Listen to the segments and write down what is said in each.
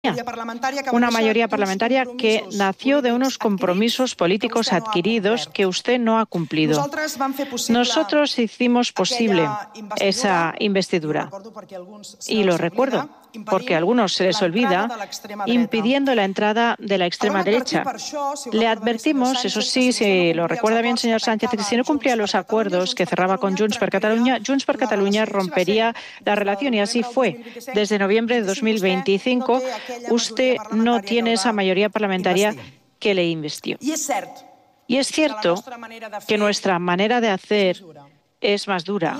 Una mayoría parlamentaria que nació de unos compromisos políticos adquiridos que usted no ha cumplido. Nosotros hicimos posible esa investidura. Y lo recuerdo, porque a algunos se les olvida, impidiendo la entrada de la extrema derecha. Le advertimos, eso sí, si lo recuerda bien, señor Sánchez, que si no cumplía los acuerdos que cerraba con Junts per Catalunya rompería la relación, y así fue. Desde noviembre de 2025, usted no tiene esa mayoría parlamentaria que le investió. Y es cierto que nuestra manera de hacer es más dura.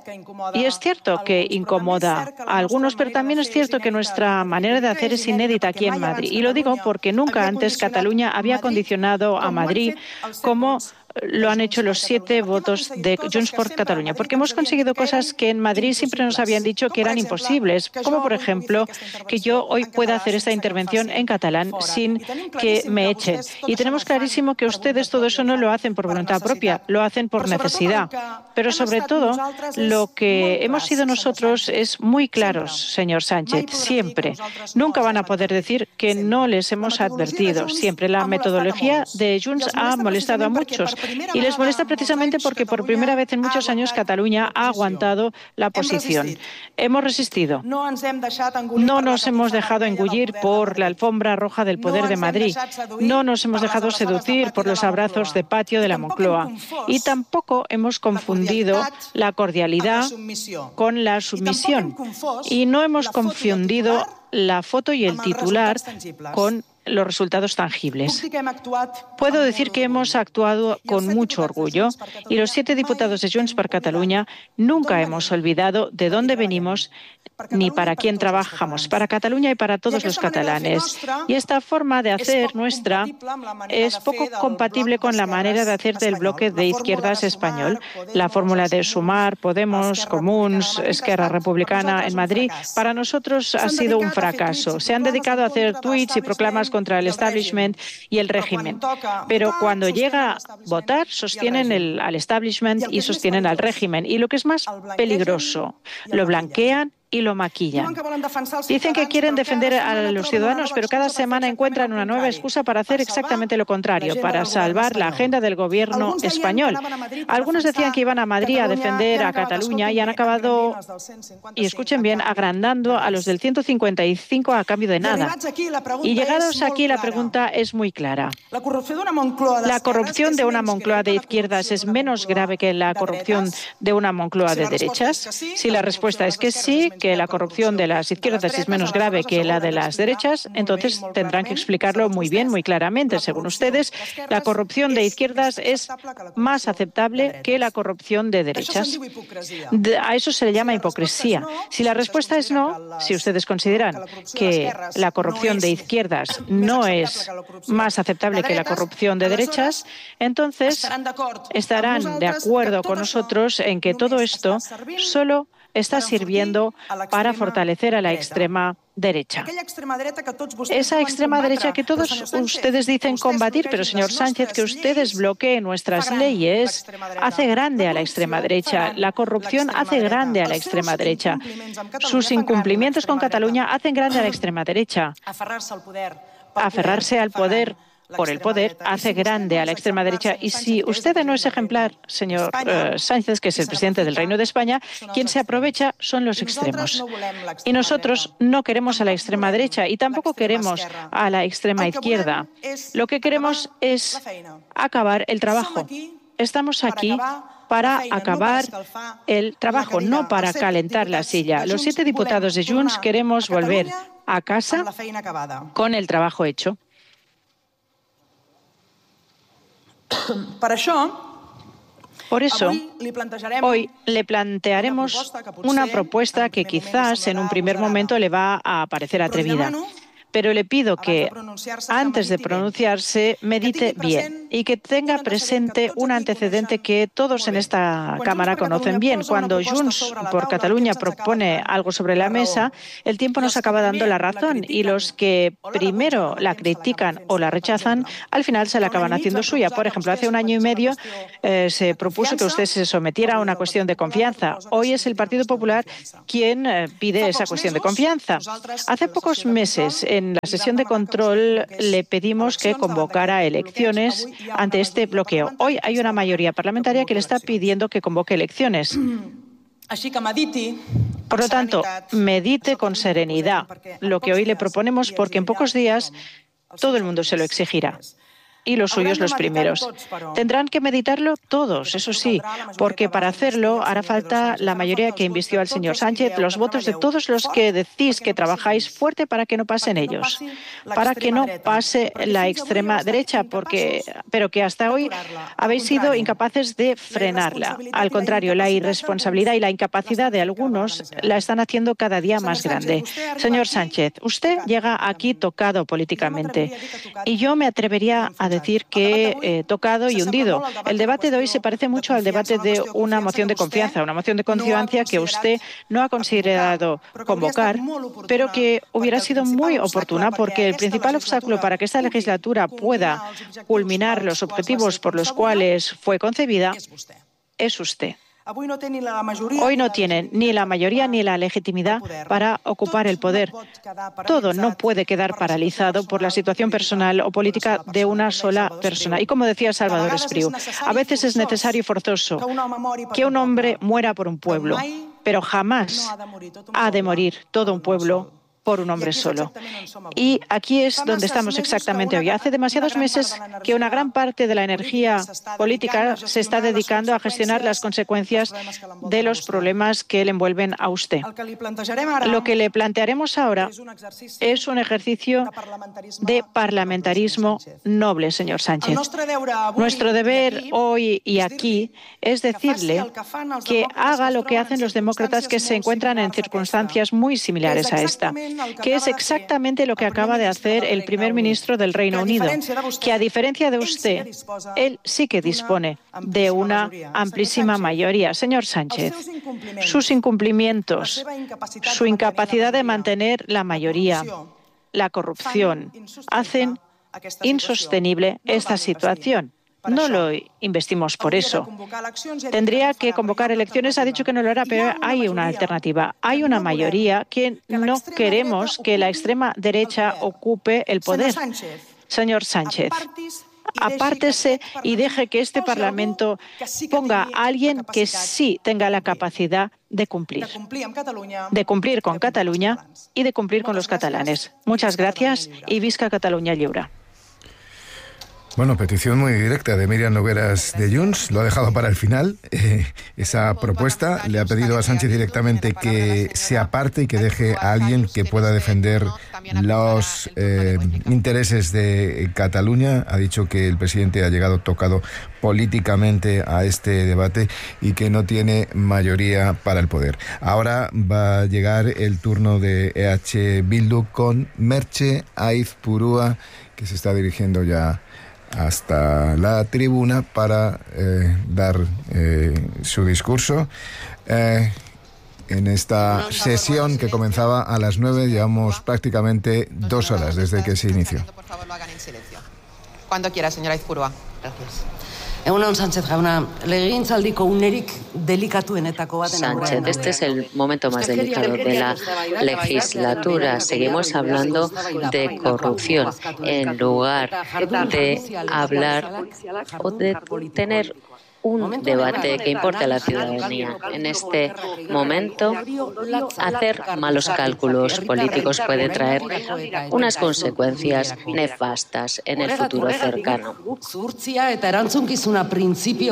Y es cierto que incomoda a algunos, pero también es cierto que nuestra manera de hacer es inédita aquí en Madrid. Y lo digo porque nunca antes Cataluña había condicionado a Madrid como lo han hecho los 7 votos de Junts per Catalunya, porque hemos conseguido cosas que en Madrid siempre nos habían dicho que eran imposibles, como por ejemplo que yo hoy pueda hacer esta intervención en catalán sin que me echen. Y tenemos clarísimo que ustedes todo eso no lo hacen por voluntad propia, lo hacen por necesidad. Pero sobre todo, lo que hemos sido nosotros es muy claros, señor Sánchez, siempre. Nunca van a poder decir que no les hemos advertido. Siempre la metodología de Junts ha molestado a muchos. Y les molesta precisamente porque por primera vez en muchos años Cataluña ha aguantado la posición. Hemos resistido. No nos hemos dejado engullir por la alfombra roja del poder de Madrid. No nos hemos dejado seducir por los abrazos de patio de la Moncloa. Y tampoco hemos confundido la cordialidad con la sumisión. Y no hemos confundido la foto y el titular con los resultados tangibles. Puedo decir que hemos actuado con mucho orgullo y los 7 diputados de Junts per Catalunya nunca hemos olvidado de dónde venimos ni para quién trabajamos, para Cataluña y para todos los catalanes. Y esta forma de hacer nuestra es poco compatible con la manera de hacer del bloque de izquierdas español. La fórmula de Sumar, Podemos, Comuns, Esquerra Republicana en Madrid, para nosotros ha sido un fracaso. Se han dedicado a hacer tuits y proclamas contra el establishment y el régimen. Pero cuando llega a votar, sostienen al establishment y sostienen al régimen. Y lo que es más peligroso, lo blanquean y lo maquillan. Dicen que quieren defender a los ciudadanos, pero cada semana encuentran una nueva excusa para hacer exactamente lo contrario, para salvar la agenda del gobierno español. Algunos decían que iban a Madrid a defender a Cataluña y han acabado, y escuchen bien, agrandando a los del 155 a cambio de nada. Y llegados aquí, la pregunta es muy clara. ¿La corrupción de una Moncloa de izquierdas es menos grave que la corrupción de una Moncloa de derechas? Si la respuesta es que sí, que la corrupción de las izquierdas es menos grave que la de las derechas, entonces tendrán que explicarlo muy bien, muy claramente. Según ustedes, la corrupción de izquierdas es más aceptable que la corrupción de derechas. A eso se le llama hipocresía. Si la respuesta es no, si ustedes consideran que la corrupción de izquierdas no es más aceptable que la corrupción de derechas, entonces estarán de acuerdo con nosotros en que todo esto solo está sirviendo para fortalecer a la extrema derecha. Esa extrema derecha que todos ustedes dicen combatir, pero señor Sánchez, que ustedes bloqueen nuestras leyes hace grande a la extrema derecha. La corrupción hace grande a la extrema derecha. Sus incumplimientos con Cataluña hacen grande a la extrema derecha. Aferrarse al poder por el poder hace grande a la extrema derecha. Y si usted no es ejemplar, señor Sánchez, que es el presidente del Reino de España, quien se aprovecha son los extremos. Y nosotros no queremos a la extrema derecha y tampoco queremos a la extrema izquierda. Lo que queremos es acabar el trabajo. Estamos aquí para acabar el trabajo, no para calentar la silla. Los 7 diputados de Junts queremos volver a casa con el trabajo hecho. Por eso, hoy le plantearemos una propuesta que quizás en un primer momento le va a parecer atrevida, pero le pido que antes de pronunciarse medite bien. y que tenga presente un antecedente que todos en esta Cámara conocen bien. Cuando Junts por Catalunya propone algo sobre la mesa, el tiempo nos acaba dando la razón y los que primero la critican o la rechazan, al final se la acaban haciendo suya. Por ejemplo, hace un año y medio se propuso que usted se sometiera a una cuestión de confianza. Hoy es el Partido Popular quien pide esa cuestión de confianza. Hace pocos meses, en la sesión de control, le pedimos que convocara elecciones ante este bloqueo. Hoy hay una mayoría parlamentaria que le está pidiendo que convoque elecciones. Por lo tanto, medite con serenidad lo que hoy le proponemos, porque en pocos días todo el mundo se lo exigirá. Y los suyos los primeros. Tendrán que meditarlo todos, eso sí, porque para hacerlo hará falta la mayoría que invistió al señor Sánchez, los votos de todos los que decís que trabajáis fuerte para que no pasen ellos, para que no pase la extrema derecha, pero que hasta hoy habéis sido incapaces de frenarla. Al contrario, la irresponsabilidad y la incapacidad de algunos la están haciendo cada día más grande. Señor Sánchez, usted llega aquí tocado políticamente y yo me atrevería a decir que tocado y hundido. El debate de hoy se parece mucho al debate de una moción de confianza que usted no ha considerado convocar, pero que hubiera sido muy oportuna, porque el principal obstáculo para que esta legislatura pueda culminar los objetivos por los cuales fue concebida es usted. Hoy no tienen ni la mayoría ni la legitimidad para ocupar el poder. Todo no puede quedar paralizado por la situación personal o política de una sola persona. Y como decía Salvador Espriu, a veces es necesario y forzoso que un hombre muera por un pueblo, pero jamás ha de morir todo un pueblo por un hombre solo. Y aquí es donde estamos exactamente hoy. Hace demasiados meses que una gran parte de la energía política se está dedicando a gestionar las consecuencias de los problemas que le envuelven a usted. Lo que le plantearemos ahora es un ejercicio de parlamentarismo noble, señor Sánchez. Nuestro deber hoy y aquí es decirle que haga lo que hacen los demócratas que se encuentran en circunstancias muy similares a esta, que es exactamente lo que acaba de hacer el primer ministro del Reino Unido, que a diferencia de usted, él sí que dispone de una amplísima mayoría. Señor Sánchez, sus incumplimientos, su incapacidad de mantener la mayoría, la corrupción, hacen insostenible esta situación. No lo investimos por eso. Tendría que convocar elecciones, ha dicho que no lo hará, pero hay una alternativa. Hay una mayoría que no queremos que la extrema derecha ocupe el poder. Señor Sánchez, apártese y deje que este Parlamento ponga a alguien que sí tenga la capacidad de cumplir con Cataluña y de cumplir con los catalanes. Muchas gracias y visca Catalunya lliure. Bueno, petición muy directa de Míriam Nogueras de Junts, lo ha dejado para el final, esa propuesta. Le ha pedido a Sánchez directamente que se aparte y que deje a alguien que pueda defender los intereses de Cataluña. Ha dicho que el presidente ha llegado tocado políticamente a este debate y que no tiene mayoría para el poder. Ahora va a llegar el turno de EH Bildu con Merche Aizpurua, que se está dirigiendo ya hasta la tribuna para dar su discurso. En esta sesión que comenzaba a las 9, llevamos prácticamente 2 horas desde que se inició. Por favor, lo hagan en silencio. Cuando quiera, señora Aizpurua. Gracias. Sánchez, este es el momento más delicado de la legislatura. Seguimos hablando de corrupción en lugar de hablar o de tener un debate que importe a la ciudadanía. En este momento, hacer malos cálculos políticos puede traer unas consecuencias nefastas en el futuro cercano.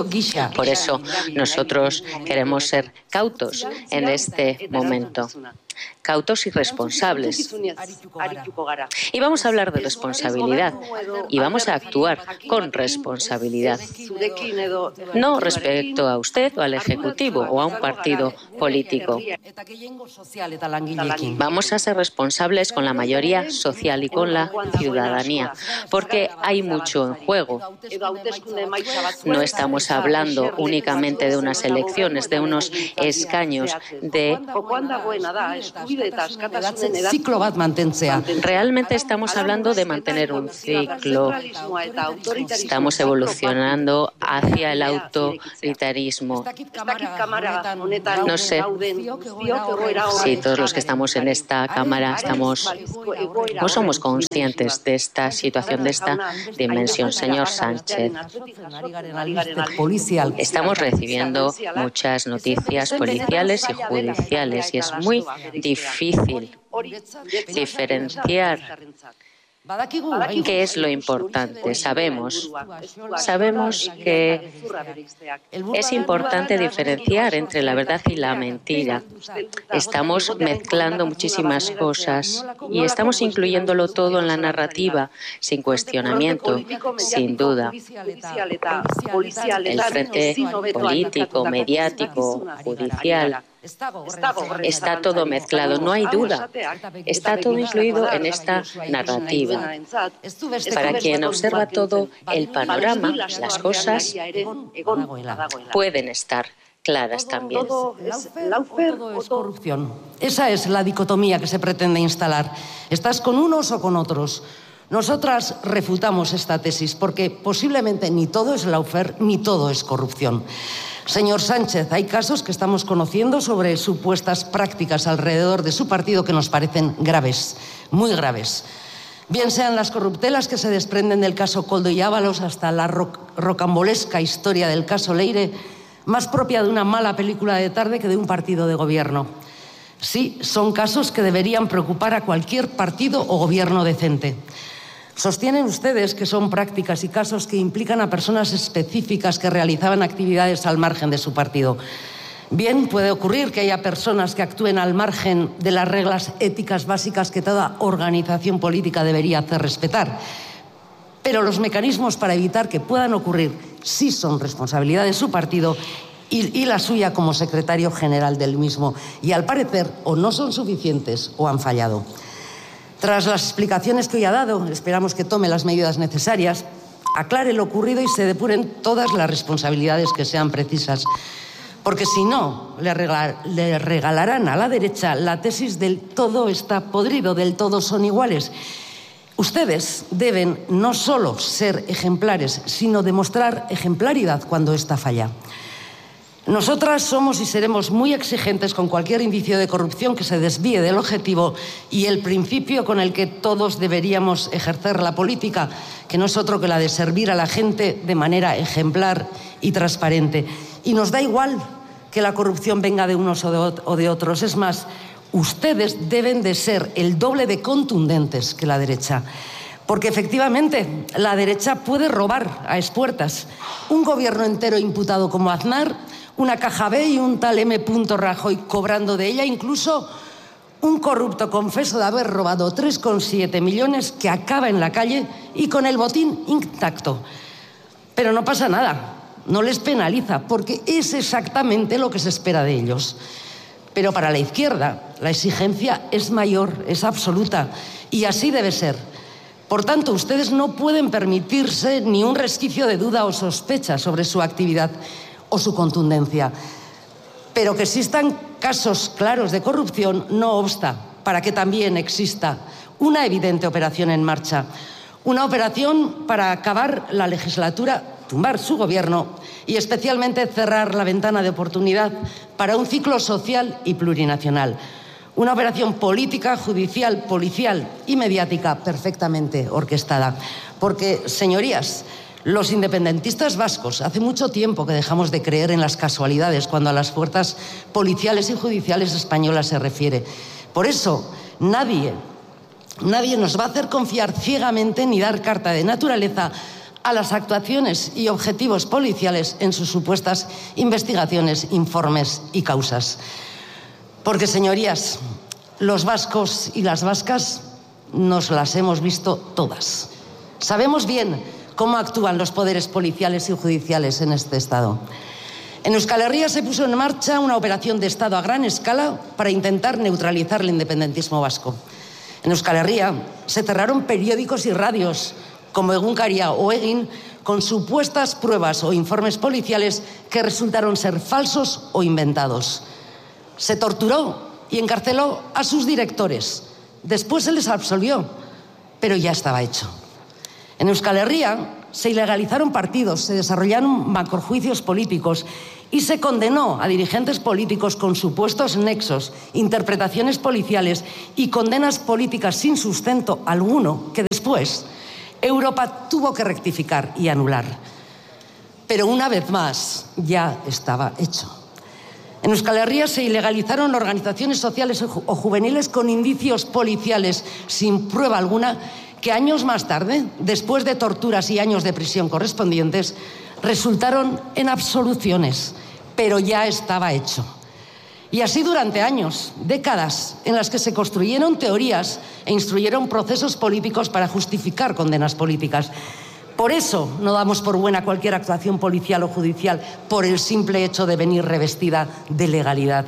Por eso, nosotros queremos ser cautos en este momento. cautos y responsables. Y vamos a hablar de responsabilidad y vamos a actuar con responsabilidad. No respecto a usted o al Ejecutivo o a un partido político. Vamos a ser responsables con la mayoría social y con la ciudadanía, porque hay mucho en juego. No estamos hablando únicamente de unas elecciones, de unos escaños, Realmente estamos hablando de mantener un ciclo. Estamos evolucionando hacia el autoritarismo. No sé si todos los que estamos en esta Cámara no somos conscientes de esta situación, de esta dimensión. Señor Sánchez, estamos recibiendo muchas noticias policiales y judiciales y es muy difícil diferenciar qué es lo importante. Sabemos que es importante diferenciar entre la verdad y la mentira. Estamos mezclando muchísimas cosas y estamos incluyéndolo todo en la narrativa, sin cuestionamiento, sin duda. El frente político, mediático, judicial, está todo mezclado, no hay duda. Está todo incluido en esta narrativa. Para quien observa todo el panorama, las cosas pueden estar claras también. Todo es corrupción. Esa es la dicotomía que se pretende instalar. ¿Estás con unos o con otros? Nosotras refutamos esta tesis porque posiblemente ni todo es lawfare ni todo es corrupción. Señor Sánchez, hay casos que estamos conociendo sobre supuestas prácticas alrededor de su partido que nos parecen graves, muy graves. Bien sean las corruptelas que se desprenden del caso Koldo y Ábalos hasta la rocambolesca historia del caso Leire, más propia de una mala película de tarde que de un partido de gobierno. Sí, son casos que deberían preocupar a cualquier partido o gobierno decente. Sostienen ustedes que son prácticas y casos que implican a personas específicas que realizaban actividades al margen de su partido. Bien, puede ocurrir que haya personas que actúen al margen de las reglas éticas básicas que toda organización política debería hacer respetar. Pero los mecanismos para evitar que puedan ocurrir sí son responsabilidad de su partido y la suya como secretario general del mismo. Y al parecer o no son suficientes o han fallado. Tras las explicaciones que hoy ha dado, esperamos que tome las medidas necesarias, aclare lo ocurrido y se depuren todas las responsabilidades que sean precisas. Porque si no, le regalarán a la derecha la tesis del todo está podrido, del todo son iguales. Ustedes deben no solo ser ejemplares, sino demostrar ejemplaridad cuando ésta falla. Nosotras somos y seremos muy exigentes con cualquier indicio de corrupción que se desvíe del objetivo y el principio con el que todos deberíamos ejercer la política, que no es otro que la de servir a la gente de manera ejemplar y transparente. Y nos da igual que la corrupción venga de unos o de otros. Es más, ustedes deben de ser el doble de contundentes que la derecha. Porque efectivamente la derecha puede robar a espuertas. Un gobierno entero imputado como Aznar, una caja B y un tal M. Rajoy cobrando de ella, incluso un corrupto confeso de haber robado 3,7 millones que acaba en la calle y con el botín intacto. Pero no pasa nada, no les penaliza, porque es exactamente lo que se espera de ellos. Pero para la izquierda la exigencia es mayor, es absoluta, y así debe ser. Por tanto, ustedes no pueden permitirse ni un resquicio de duda o sospecha sobre su actividad o su contundencia. Pero que existan casos claros de corrupción no obsta para que también exista una evidente operación en marcha. Una operación para acabar la legislatura, tumbar su gobierno y especialmente cerrar la ventana de oportunidad para un ciclo social y plurinacional. Una operación política, judicial, policial y mediática perfectamente orquestada. Porque, señorías, los independentistas vascos hace mucho tiempo que dejamos de creer en las casualidades cuando a las fuerzas policiales y judiciales españolas se refiere. Por eso, nadie nos va a hacer confiar ciegamente ni dar carta de naturaleza a las actuaciones y objetivos policiales en sus supuestas investigaciones, informes y causas. Porque, señorías, Los vascos y las vascas nos las hemos visto todas. Sabemos bien cómo actúan los poderes policiales y judiciales en este Estado. En Euskal Herria se puso en marcha una operación de Estado a gran escala para intentar neutralizar el independentismo vasco. En Euskal Herria se cerraron periódicos y radios como Egunkaria o Egin con supuestas pruebas o informes policiales que resultaron ser falsos o inventados. Se torturó y encarceló a sus directores. Después se les absolvió, pero ya estaba hecho. En Euskal Herria se ilegalizaron partidos, se desarrollaron macrojuicios políticos y se condenó a dirigentes políticos con supuestos nexos, interpretaciones policiales y condenas políticas sin sustento alguno que después Europa tuvo que rectificar y anular. Pero una vez más ya estaba hecho. En Euskal Herria se ilegalizaron organizaciones sociales o juveniles con indicios policiales sin prueba alguna que años más tarde, después de torturas y años de prisión correspondientes, resultaron en absoluciones, pero ya estaba hecho. Y así durante años, décadas, en las que se construyeron teorías e instruyeron procesos políticos para justificar condenas políticas. Por eso no damos por buena cualquier actuación policial o judicial por el simple hecho de venir revestida de legalidad.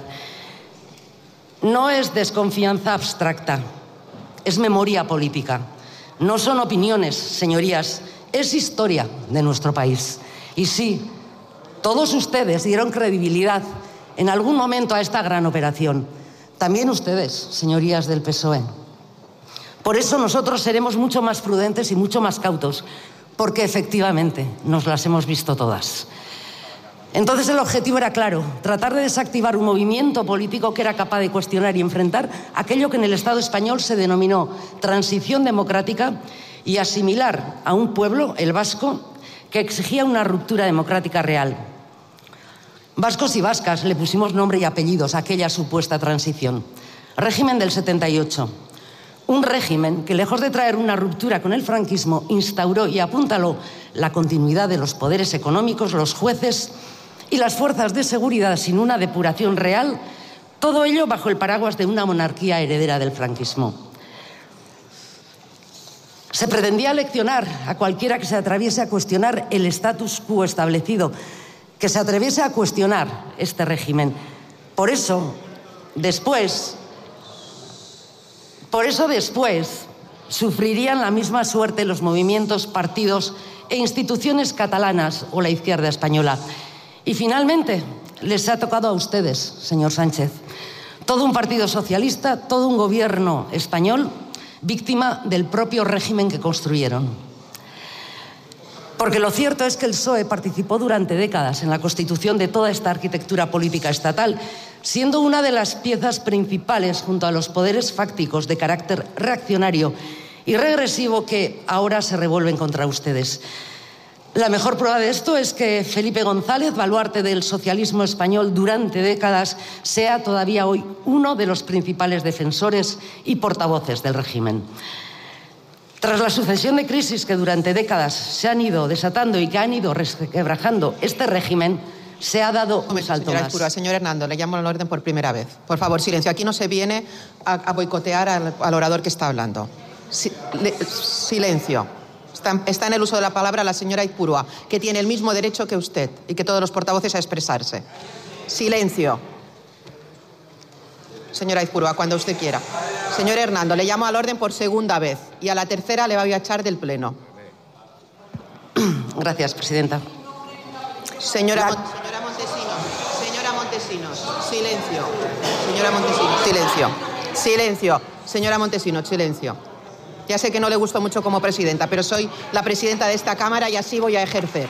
No es desconfianza abstracta, es memoria política. No son opiniones, señorías, es historia de nuestro país. Y sí, todos ustedes dieron credibilidad en algún momento a esta gran operación. También ustedes, señorías del PSOE. Por eso nosotros seremos mucho más prudentes y mucho más cautos, porque efectivamente nos las hemos visto todas. Entonces el objetivo era claro, tratar de desactivar un movimiento político que era capaz de cuestionar y enfrentar aquello que en el Estado español se denominó transición democrática y asimilar a un pueblo, el vasco, que exigía una ruptura democrática real. Vascos y vascas le pusimos nombre y apellidos a aquella supuesta transición. Régimen del 78. Un régimen que, lejos de traer una ruptura con el franquismo, instauró y apuntaló la continuidad de los poderes económicos, los jueces y las fuerzas de seguridad sin una depuración real, todo ello bajo el paraguas de una monarquía heredera del franquismo. Se pretendía leccionar a cualquiera que se atreviese a cuestionar el status quo establecido, que se atreviese a cuestionar este régimen. Por eso, después sufrirían la misma suerte los movimientos, partidos e instituciones catalanas o la izquierda española. Y finalmente les ha tocado a ustedes, señor Sánchez, todo un partido socialista, todo un gobierno español víctima del propio régimen que construyeron. Porque lo cierto es que el PSOE participó durante décadas en la constitución de toda esta arquitectura política estatal, siendo una de las piezas principales junto a los poderes fácticos de carácter reaccionario y regresivo que ahora se revuelven contra ustedes. La mejor prueba de esto es que Felipe González, baluarte del socialismo español durante décadas, sea todavía hoy uno de los principales defensores y portavoces del régimen. Tras la sucesión de crisis que durante décadas se han ido desatando y que han ido resquebrajando este régimen, se ha dado un salto más. Señor Hernando, le llamo al orden por primera vez. Por favor, silencio. Aquí no se viene a boicotear al orador que está hablando. Silencio. Está en el uso de la palabra la señora Aizpurua, que tiene el mismo derecho que usted y que todos los portavoces a expresarse. Silencio. Señora Aizpurua, cuando usted quiera. Señor Hernando, le llamo al orden por segunda vez y a la tercera le voy a echar del Pleno. Gracias, presidenta. Señora Montesinos, silencio. Señora Montesinos, silencio. Silencio. Señora Montesinos, silencio. Ya sé que no le gusto mucho como presidenta, pero soy la presidenta de esta Cámara y así voy a ejercer.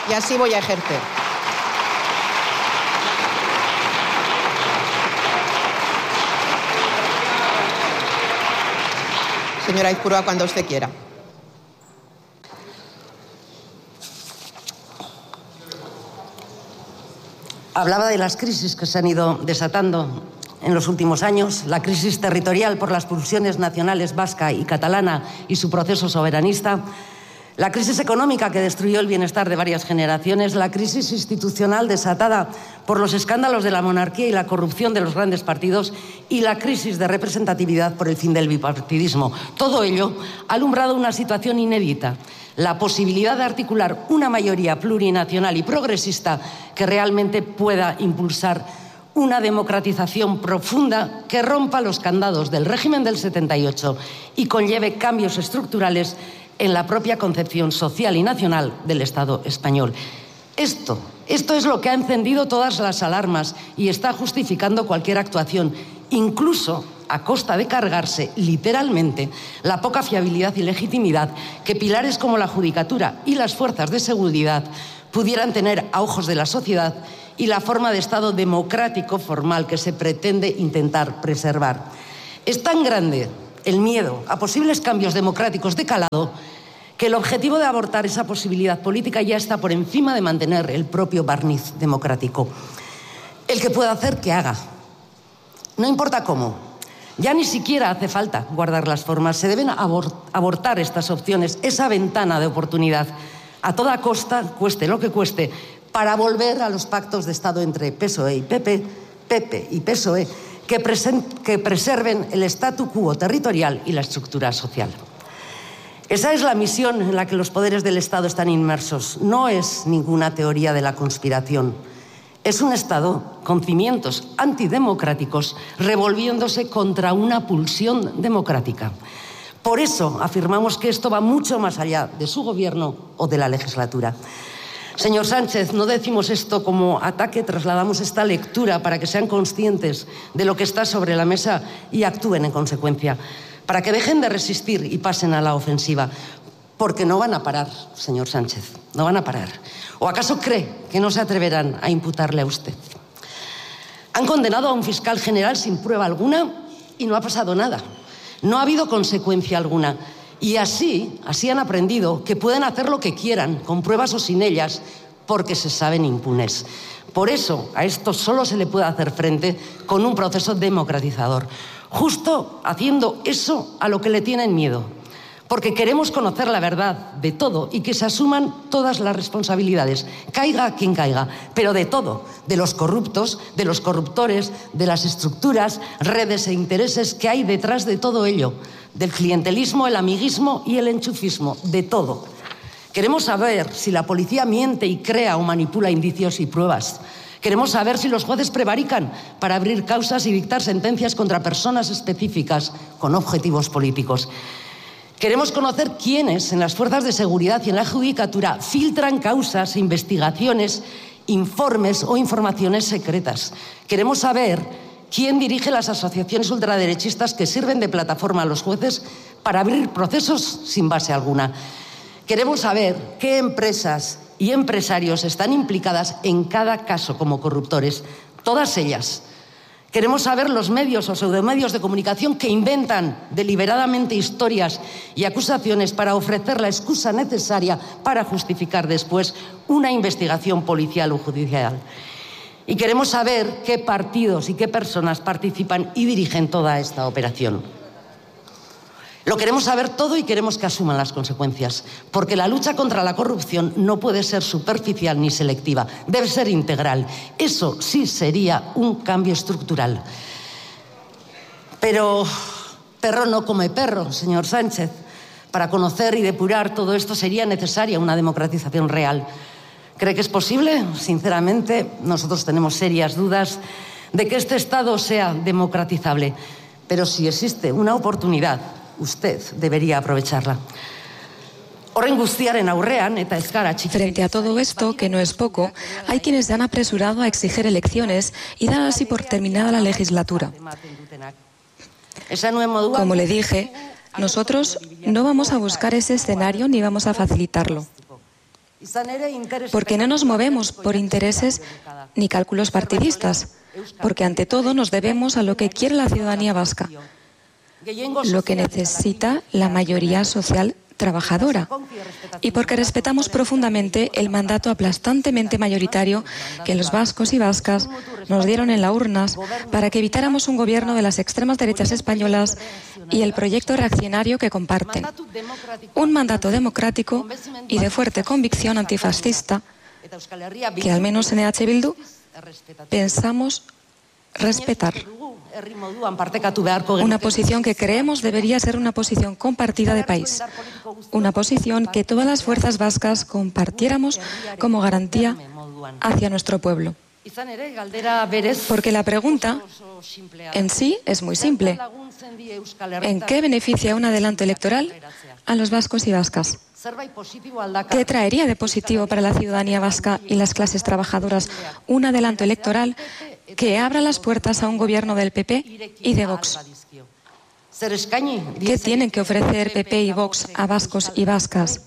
Señora Aizpurua, cuando usted quiera. Hablaba de las crisis que se han ido desatando en los últimos años, la crisis territorial por las pulsiones nacionales vasca y catalana y su proceso soberanista, La crisis económica que destruyó el bienestar de varias generaciones, la crisis institucional desatada por los escándalos de la monarquía y la corrupción de los grandes partidos y la crisis de representatividad por el fin del bipartidismo. Todo ello ha alumbrado una situación inédita, la posibilidad de articular una mayoría plurinacional y progresista que realmente pueda impulsar una democratización profunda que rompa los candados del régimen del 78 y conlleve cambios estructurales en la propia concepción social y nacional del Estado español. Esto es lo que ha encendido todas las alarmas y está justificando cualquier actuación, incluso a costa de cargarse, literalmente, la poca fiabilidad y legitimidad que pilares como la Judicatura y las fuerzas de seguridad pudieran tener a ojos de la sociedad y la forma de Estado democrático formal que se pretende intentar preservar. Es tan grande el miedo a posibles cambios democráticos de calado que el objetivo de abortar esa posibilidad política ya está por encima de mantener el propio barniz democrático. El que pueda hacer, que haga. No importa cómo. Ya ni siquiera hace falta guardar las formas. Se deben abortar estas opciones, esa ventana de oportunidad, a toda costa, cueste lo que cueste, para volver a los pactos de Estado entre PSOE y PP y PSOE, que preserven el statu quo territorial y la estructura social. Esa es la misión en la que los poderes del Estado están inmersos. No es ninguna teoría de la conspiración. Es un Estado con cimientos antidemocráticos revolviéndose contra una pulsión democrática. Por eso afirmamos que esto va mucho más allá de su gobierno o de la legislatura. Señor Sánchez, no decimos esto como ataque, trasladamos esta lectura para que sean conscientes de lo que está sobre la mesa y actúen en consecuencia, para que dejen de resistir y pasen a la ofensiva, porque no van a parar, señor Sánchez, no van a parar. ¿O acaso cree que no se atreverán a imputarle a usted? Han condenado a un fiscal general sin prueba alguna y no ha pasado nada. No ha habido consecuencia alguna. Y así han aprendido que pueden hacer lo que quieran, con pruebas o sin ellas, porque se saben impunes. Por eso a esto solo se le puede hacer frente con un proceso democratizador, justo haciendo eso a lo que le tienen miedo, porque queremos conocer la verdad de todo y que se asuman todas las responsabilidades, caiga quien caiga, pero de todo, de los corruptos, de los corruptores, de las estructuras, redes e intereses que hay detrás de todo ello, del clientelismo, el amiguismo y el enchufismo, de todo. Queremos saber si la policía miente y crea o manipula indicios y pruebas. Queremos saber si los jueces prevarican para abrir causas y dictar sentencias contra personas específicas con objetivos políticos. Queremos conocer quiénes en las fuerzas de seguridad y en la judicatura filtran causas, investigaciones, informes o informaciones secretas. Queremos saber quién dirige las asociaciones ultraderechistas que sirven de plataforma a los jueces para abrir procesos sin base alguna. Queremos saber qué empresas y empresarios están implicadas en cada caso como corruptores, todas ellas. Queremos saber los medios o pseudomedios de comunicación que inventan deliberadamente historias y acusaciones para ofrecer la excusa necesaria para justificar después una investigación policial o judicial. Y queremos saber qué partidos y qué personas participan y dirigen toda esta operación. Lo queremos saber todo y queremos que asuman las consecuencias, porque la lucha contra la corrupción no puede ser superficial ni selectiva, debe ser integral. Eso sí sería un cambio estructural. Pero perro no come perro, señor Sánchez. Para conocer y depurar todo esto sería necesaria una democratización real. ¿Cree que es posible? Sinceramente, nosotros tenemos serias dudas de que este Estado sea democratizable. Pero si existe una oportunidad, usted debería aprovecharla. Frente a todo esto, que no es poco, hay quienes se han apresurado a exigir elecciones y dar así por terminada la legislatura. Como le dije, nosotros no vamos a buscar ese escenario ni vamos a facilitarlo, porque no nos movemos por intereses ni cálculos partidistas, porque ante todo nos debemos a lo que quiere la ciudadanía vasca, lo que necesita la mayoría social trabajadora y porque respetamos profundamente el mandato aplastantemente mayoritario que los vascos y vascas nos dieron en las urnas para que evitáramos un gobierno de las extremas derechas españolas y el proyecto reaccionario que comparten. Un mandato democrático y de fuerte convicción antifascista que al menos en EH Bildu pensamos respetar. Una posición que creemos debería ser una posición compartida de país. Una posición que todas las fuerzas vascas compartiéramos como garantía hacia nuestro pueblo. Porque la pregunta en sí es muy simple. ¿En qué beneficia un adelanto electoral a los vascos y vascas? ¿Qué traería de positivo para la ciudadanía vasca y las clases trabajadoras un adelanto electoral que abra las puertas a un gobierno del PP y de Vox? ¿Qué tienen que ofrecer PP y Vox a vascos y vascas?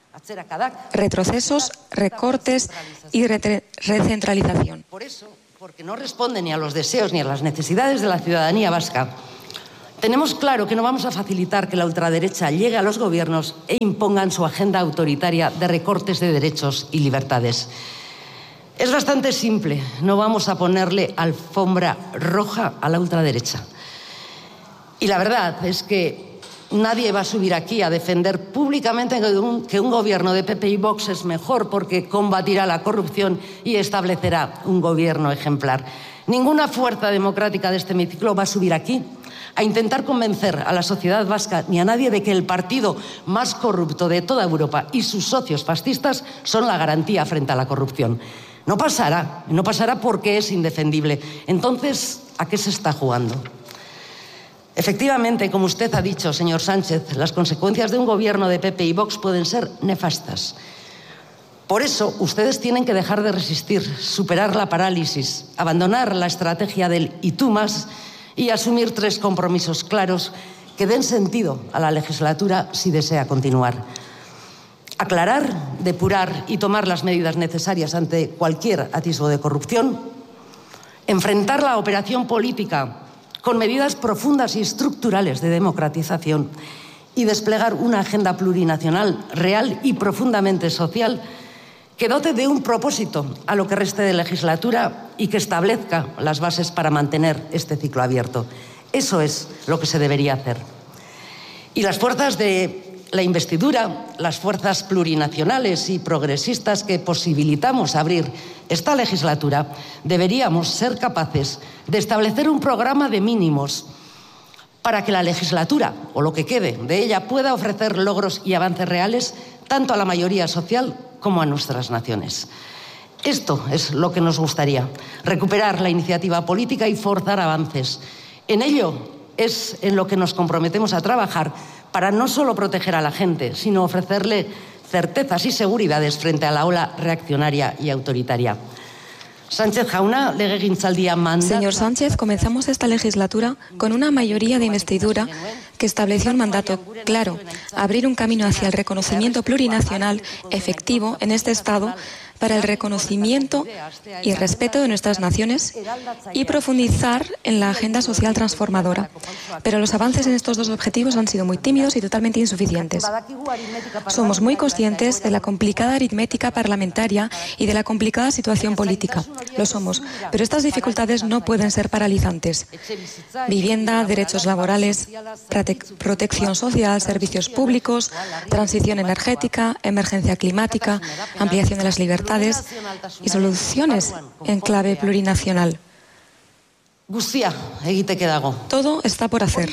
Retrocesos, recortes y recentralización. Por eso, porque no responde ni a los deseos ni a las necesidades de la ciudadanía vasca, tenemos claro que no vamos a facilitar que la ultraderecha llegue a los gobiernos e impongan su agenda autoritaria de recortes de derechos y libertades. Es bastante simple, no vamos a ponerle alfombra roja a la ultraderecha. Y la verdad es que nadie va a subir aquí a defender públicamente que un gobierno de PP y Vox es mejor porque combatirá la corrupción y establecerá un gobierno ejemplar. Ninguna fuerza democrática de este hemiciclo va a subir aquí a intentar convencer a la sociedad vasca ni a nadie de que el partido más corrupto de toda Europa y sus socios fascistas son la garantía frente a la corrupción. No pasará porque es indefendible. Entonces, ¿a qué se está jugando? Efectivamente, como usted ha dicho, señor Sánchez, las consecuencias de un gobierno de PP y Vox pueden ser nefastas. Por eso, ustedes tienen que dejar de resistir, superar la parálisis, abandonar la estrategia del y tú más y asumir 3 compromisos claros que den sentido a la legislatura si desea continuar. Aclarar, depurar y tomar las medidas necesarias ante cualquier atisbo de corrupción. Enfrentar la operación política con medidas profundas y estructurales de democratización y desplegar una agenda plurinacional real y profundamente social que dote de un propósito a lo que reste de legislatura y que establezca las bases para mantener este ciclo abierto. Eso es lo que se debería hacer. Y las fuerzas de la investidura, las fuerzas plurinacionales y progresistas que posibilitamos abrir esta legislatura, deberíamos ser capaces de establecer un programa de mínimos para que la legislatura, o lo que quede de ella, pueda ofrecer logros y avances reales tanto a la mayoría social como a nuestras naciones. Esto es lo que nos gustaría, recuperar la iniciativa política y forzar avances. En ello es en lo que nos comprometemos a trabajar para no solo proteger a la gente, sino ofrecerle certezas y seguridades frente a la ola reaccionaria y autoritaria. Señor Sánchez, comenzamos esta legislatura con una mayoría de investidura que estableció un mandato claro, abrir un camino hacia el reconocimiento plurinacional efectivo en este Estado para el reconocimiento y respeto de nuestras naciones y profundizar en la agenda social transformadora. Pero los avances en estos 2 objetivos han sido muy tímidos y totalmente insuficientes. Somos muy conscientes de la complicada aritmética parlamentaria y de la complicada situación política. Lo somos, pero estas dificultades no pueden ser paralizantes. Vivienda, derechos laborales, protección social, servicios públicos, transición energética, emergencia climática, ampliación de las libertades y soluciones en clave plurinacional. Todo está por hacer.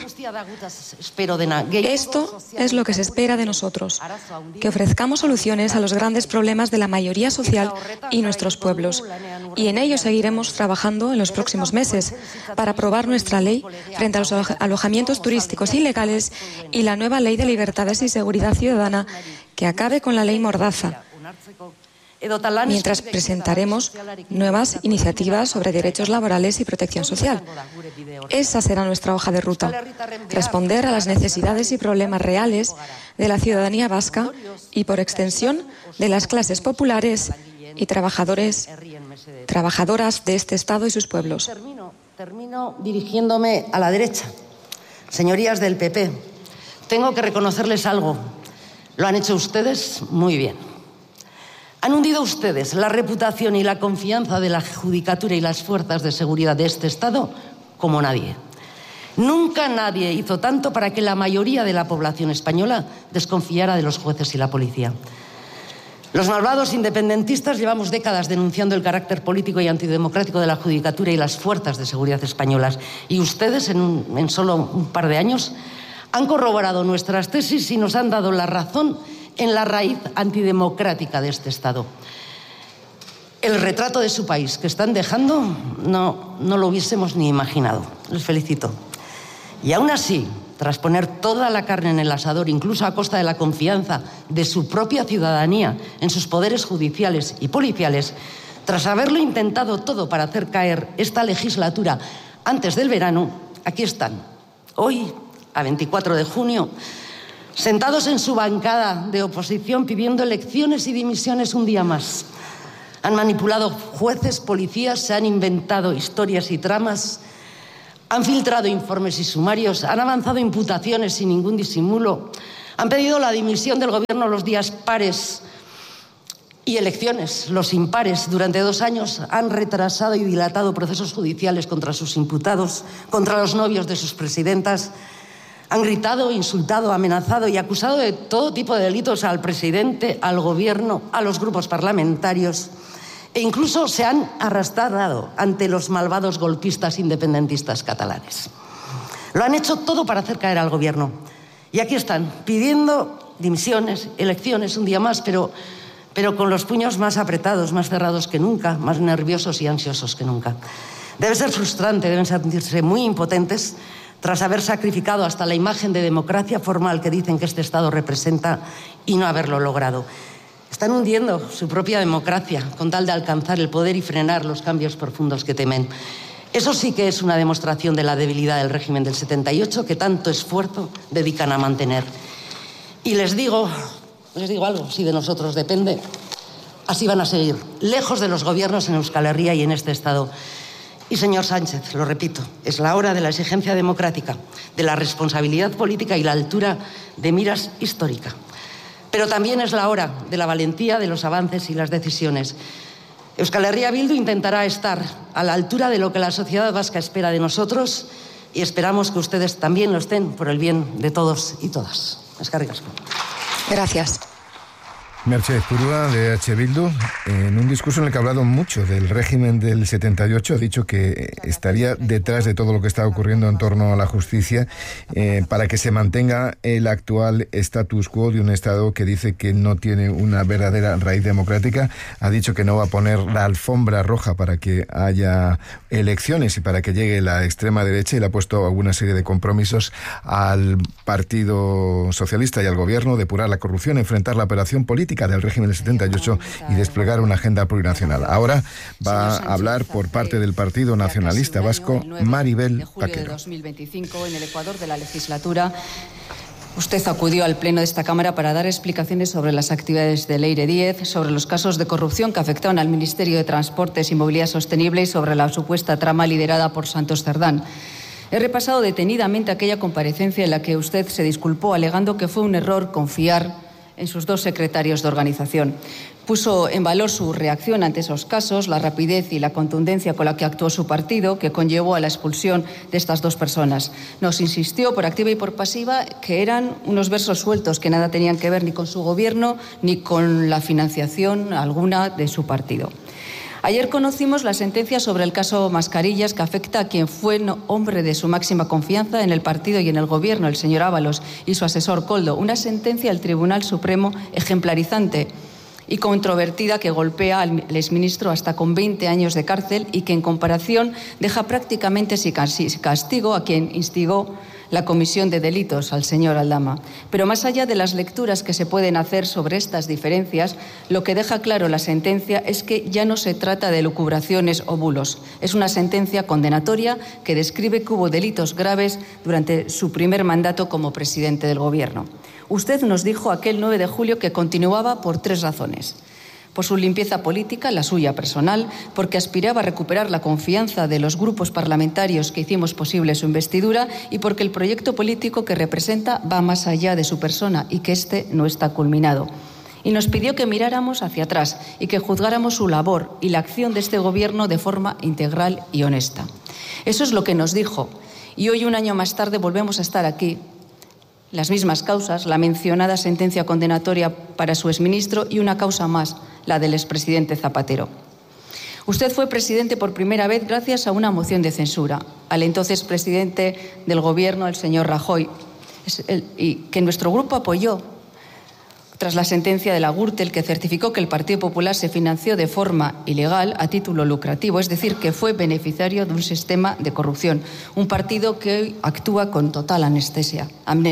Esto es lo que se espera de nosotros, que ofrezcamos soluciones a los grandes problemas de la mayoría social y nuestros pueblos. Y en ello seguiremos trabajando en los próximos meses para aprobar nuestra ley frente a los alojamientos turísticos ilegales y la nueva ley de libertades y seguridad ciudadana que acabe con la ley Mordaza. Mientras presentaremos nuevas iniciativas sobre derechos laborales y protección social. Esa será nuestra hoja de ruta. Responder a las necesidades y problemas reales de la ciudadanía vasca y, por extensión, de las clases populares y trabajadoras de este Estado y sus pueblos. Termino dirigiéndome a la derecha. Señorías del PP, tengo que reconocerles algo. Lo han hecho ustedes muy bien. Han hundido ustedes la reputación y la confianza de la Judicatura y las fuerzas de seguridad de este Estado como nadie. Nunca nadie hizo tanto para que la mayoría de la población española desconfiara de los jueces y la policía. Los malvados independentistas llevamos décadas denunciando el carácter político y antidemocrático de la Judicatura y las fuerzas de seguridad españolas. Y ustedes, en solo un par de años, han corroborado nuestras tesis y nos han dado la razón en la raíz antidemocrática de este Estado. El retrato de su país que están dejando no lo hubiésemos ni imaginado. Les felicito. Y aún así, tras poner toda la carne en el asador, incluso a costa de la confianza de su propia ciudadanía en sus poderes judiciales y policiales, tras haberlo intentado todo para hacer caer esta legislatura antes del verano, aquí están, hoy, a 24 de junio, sentados en su bancada de oposición pidiendo elecciones y dimisiones un día más. Han manipulado jueces, policías, se han inventado historias y tramas, han filtrado informes y sumarios, han avanzado imputaciones sin ningún disimulo, han pedido la dimisión del gobierno los días pares y elecciones los impares. Durante 2 años han retrasado y dilatado procesos judiciales contra sus imputados, contra los novios de sus presidentas. Han gritado, insultado, amenazado y acusado de todo tipo de delitos al presidente, al gobierno, a los grupos parlamentarios e incluso se han arrastrado ante los malvados golpistas independentistas catalanes. Lo han hecho todo para hacer caer al gobierno. Y aquí están, pidiendo dimisiones, elecciones un día más, pero con los puños más apretados, más cerrados que nunca, más nerviosos y ansiosos que nunca. Debe ser frustrante, deben sentirse muy impotentes tras haber sacrificado hasta la imagen de democracia formal que dicen que este Estado representa y no haberlo logrado. Están hundiendo su propia democracia con tal de alcanzar el poder y frenar los cambios profundos que temen. Eso sí que es una demostración de la debilidad del régimen del 78 que tanto esfuerzo dedican a mantener. Y les digo algo, si de nosotros depende, así van a seguir, lejos de los gobiernos en Euskal Herria y en este Estado. Y señor Sánchez, lo repito, es la hora de la exigencia democrática, de la responsabilidad política y la altura de miras histórica. Pero también es la hora de la valentía, de los avances y las decisiones. Euskal Herria Bildu intentará estar a la altura de lo que la sociedad vasca espera de nosotros y esperamos que ustedes también lo estén por el bien de todos y todas. Eskerrik asko. Gracias. Merche Purúa, de H. Bildu, en un discurso en el que ha hablado mucho del régimen del 78, ha dicho que estaría detrás de todo lo que está ocurriendo en torno a la justicia para que se mantenga el actual status quo de un Estado que dice que no tiene una verdadera raíz democrática. Ha dicho que no va a poner la alfombra roja para que haya elecciones y para que llegue la extrema derecha, y le ha puesto alguna serie de compromisos al Partido Socialista y al Gobierno: depurar la corrupción, enfrentar la operación política del régimen del 78 y desplegar una agenda plurinacional. Ahora va a hablar por parte del Partido Nacionalista Vasco Maribel Paquero. De 2025, en el Ecuador de la legislatura, usted acudió al Pleno de esta Cámara para dar explicaciones sobre las actividades del EIRE 10, sobre los casos de corrupción que afectaron al Ministerio de Transportes y Movilidad Sostenible y sobre la supuesta trama liderada por Santos Cerdán. He repasado detenidamente aquella comparecencia en la que usted se disculpó alegando que fue un error confiar en sus 2 secretarios de organización. Puso en valor su reacción ante esos casos, la rapidez y la contundencia con la que actuó su partido, que conllevó a la expulsión de estas 2 personas. Nos insistió por activa y por pasiva que eran unos versos sueltos que nada tenían que ver ni con su gobierno ni con la financiación alguna de su partido. Ayer conocimos la sentencia sobre el caso Mascarillas, que afecta a quien fue hombre de su máxima confianza en el partido y en el gobierno, el señor Ábalos, y su asesor Koldo. Una sentencia del Tribunal Supremo ejemplarizante y controvertida que golpea al exministro hasta con 20 años de cárcel y que en comparación deja prácticamente sin castigo a quien instigó la comisión de delitos, al señor Aldama. Pero más allá de las lecturas que se pueden hacer sobre estas diferencias, lo que deja claro la sentencia es que ya no se trata de lucubraciones o bulos. Es una sentencia condenatoria que describe que hubo delitos graves durante su primer mandato como presidente del Gobierno. Usted nos dijo aquel 9 de julio que continuaba por 3 razones. por su limpieza política, la suya personal, porque aspiraba a recuperar la confianza de los grupos parlamentarios que hicimos posible su investidura y porque el proyecto político que representa va más allá de su persona y que este no está culminado. Y nos pidió que miráramos hacia atrás y que juzgáramos su labor y la acción de este Gobierno de forma integral y honesta. Eso es lo que nos dijo. Y hoy, un año más tarde, volvemos a estar aquí. Las mismas causas, la mencionada sentencia condenatoria para su exministro y una causa más, la del expresidente Zapatero. Usted fue presidente por primera vez gracias a una moción de censura al entonces presidente del Gobierno, el señor Rajoy, y que nuestro grupo apoyó tras la sentencia de la Gürtel, que certificó que el Partido Popular se financió de forma ilegal a título lucrativo, es decir, que fue beneficiario de un sistema de corrupción, un partido que hoy actúa con total amnesia.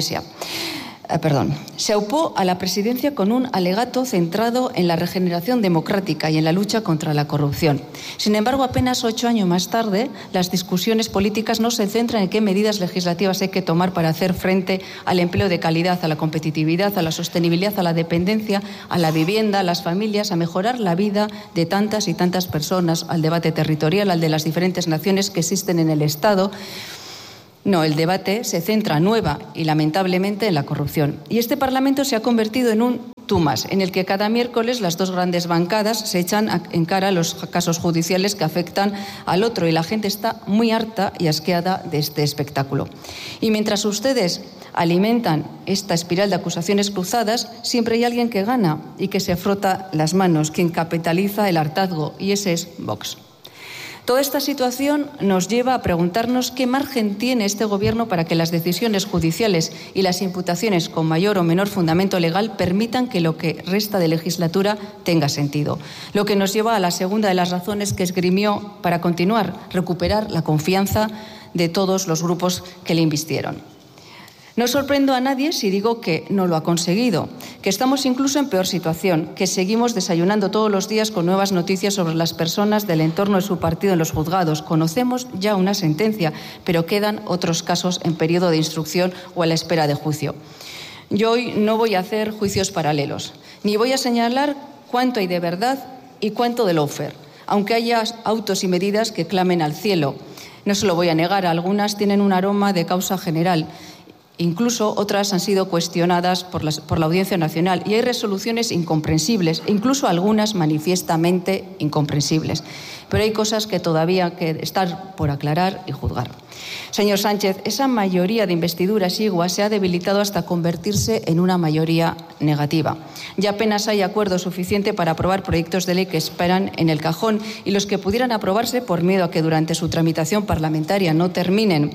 Se aupó a la presidencia con un alegato centrado en la regeneración democrática y en la lucha contra la corrupción. Sin embargo, apenas 8 años más tarde, las discusiones políticas no se centran en qué medidas legislativas hay que tomar para hacer frente al empleo de calidad, a la competitividad, a la sostenibilidad, a la dependencia, a la vivienda, a las familias, a mejorar la vida de tantas y tantas personas, al debate territorial, al de las diferentes naciones que existen en el Estado. No, el debate se centra nueva y lamentablemente en la corrupción. Y este Parlamento se ha convertido en un tú más, en el que cada miércoles las dos grandes bancadas se echan en cara los casos judiciales que afectan al otro y la gente está muy harta y asqueada de este espectáculo. Y mientras ustedes alimentan esta espiral de acusaciones cruzadas, siempre hay alguien que gana y que se frota las manos, quien capitaliza el hartazgo, y ese es Vox. Toda esta situación nos lleva a preguntarnos qué margen tiene este Gobierno para que las decisiones judiciales y las imputaciones con mayor o menor fundamento legal permitan que lo que resta de legislatura tenga sentido. Lo que nos lleva a la segunda de las razones que esgrimió para continuar, recuperar la confianza de todos los grupos que le invistieron. No sorprendo a nadie si digo que no lo ha conseguido, que estamos incluso en peor situación, que seguimos desayunando todos los días con nuevas noticias sobre las personas del entorno de su partido en los juzgados. Conocemos ya una sentencia, pero quedan otros casos en periodo de instrucción o a la espera de juicio. Yo hoy no voy a hacer juicios paralelos, ni voy a señalar cuánto hay de verdad y cuánto de lawfare, aunque haya autos y medidas que clamen al cielo. No se lo voy a negar, algunas tienen un aroma de causa general. Incluso otras han sido cuestionadas por la Audiencia Nacional y hay resoluciones incomprensibles, incluso algunas manifiestamente incomprensibles. Pero hay cosas que todavía que están por aclarar y juzgar. Señor Sánchez, esa mayoría de investidura exigua se ha debilitado hasta convertirse en una mayoría negativa. Ya apenas hay acuerdo suficiente para aprobar proyectos de ley que esperan en el cajón y los que pudieran aprobarse por miedo a que durante su tramitación parlamentaria no terminen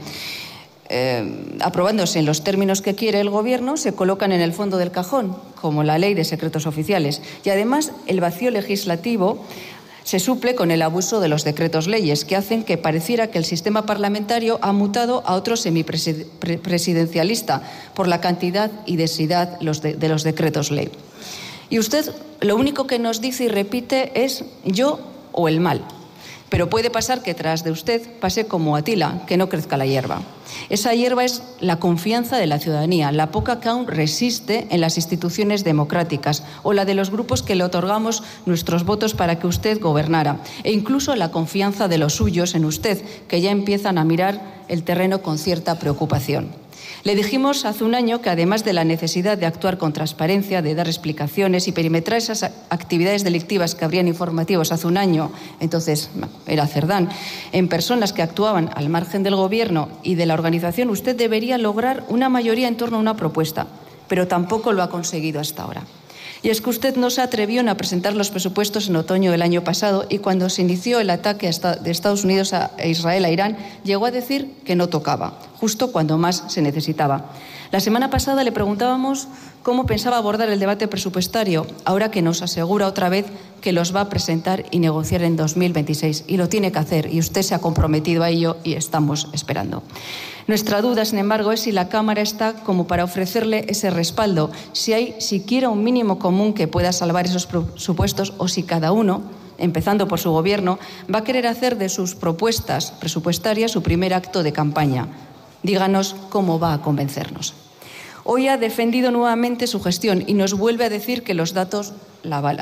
aprobándose en los términos que quiere el Gobierno, se colocan en el fondo del cajón, como la Ley de Secretos Oficiales. Y además, el vacío legislativo se suple con el abuso de los decretos leyes, que hacen que pareciera que el sistema parlamentario ha mutado a otro semipresidencialista por la cantidad y densidad de los decretos ley. Y usted lo único que nos dice y repite es yo o el mal. Pero puede pasar que tras de usted pase como Atila, que no crezca la hierba. Esa hierba es la confianza de la ciudadanía, la poca que aún resiste en las instituciones democráticas o la de los grupos que le otorgamos nuestros votos para que usted gobernara, e incluso la confianza de los suyos en usted, que ya empiezan a mirar el terreno con cierta preocupación. Le dijimos hace un año que además de la necesidad de actuar con transparencia, de dar explicaciones y perimetrar esas actividades delictivas que habrían informativos hace un año, entonces era Cerdán, en personas que actuaban al margen del Gobierno y de la organización, usted debería lograr una mayoría en torno a una propuesta, pero tampoco lo ha conseguido hasta ahora. Y es que usted no se atrevió a presentar los presupuestos en otoño del año pasado y cuando se inició el ataque de Estados Unidos a Israel a Irán, llegó a decir que no tocaba, justo cuando más se necesitaba. La semana pasada le preguntábamos cómo pensaba abordar el debate presupuestario, ahora que nos asegura otra vez que los va a presentar y negociar en 2026. Y lo tiene que hacer, y usted se ha comprometido a ello y estamos esperando. Nuestra duda, sin embargo, es si la Cámara está como para ofrecerle ese respaldo, si hay siquiera un mínimo común que pueda salvar esos presupuestos o si cada uno, empezando por su Gobierno, va a querer hacer de sus propuestas presupuestarias su primer acto de campaña. Díganos cómo va a convencernos. Hoy ha defendido nuevamente su gestión y nos vuelve a decir que los datos la avalan.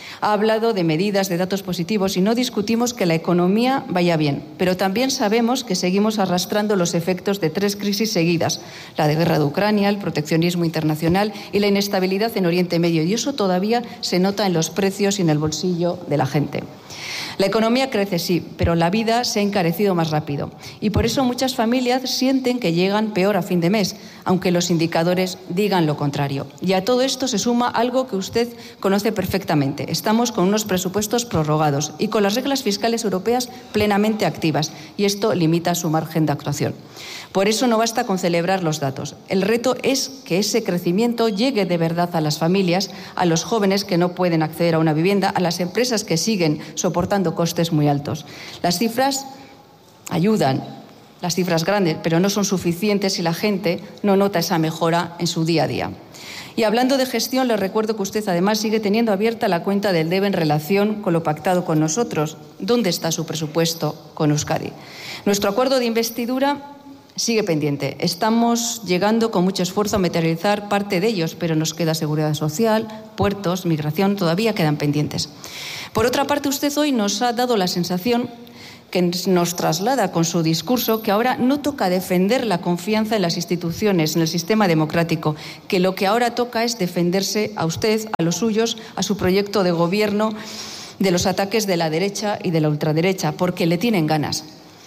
Ha hablado de medidas, de datos positivos y no discutimos que la economía vaya bien, pero también sabemos que seguimos arrastrando los efectos de 3 crisis seguidas, la de guerra de Ucrania, el proteccionismo internacional y la inestabilidad en Oriente Medio, y eso todavía se nota en los precios y en el bolsillo de la gente. La economía crece, sí, pero la vida se ha encarecido más rápido y por eso muchas familias sienten que llegan peor a fin de mes, aunque los indicadores digan lo contrario. Y a todo esto se suma algo que usted conoce perfectamente. Estamos con unos presupuestos prorrogados y con las reglas fiscales europeas plenamente activas, y esto limita su margen de actuación. Por eso no basta con celebrar los datos. El reto es que ese crecimiento llegue de verdad a las familias, a los jóvenes que no pueden acceder a una vivienda, a las empresas que siguen soportando costes muy altos. Las cifras ayudan, las cifras grandes, pero no son suficientes si la gente no nota esa mejora en su día a día. Y hablando de gestión, le recuerdo que usted además sigue teniendo abierta la cuenta del debe en relación con lo pactado con nosotros. ¿Dónde está su presupuesto con Euskadi? Nuestro acuerdo de investidura sigue pendiente. Estamos llegando con mucho esfuerzo a materializar parte de ellos, pero nos queda seguridad social, puertos, migración, todavía quedan pendientes. Por otra parte, usted hoy nos ha dado la sensación que nos traslada con su discurso que ahora no toca defender la confianza en las instituciones, en el sistema democrático, que lo que ahora toca es defenderse a usted, a los suyos, a su proyecto de gobierno, de los ataques de la derecha y de la ultraderecha, porque le tienen ganas.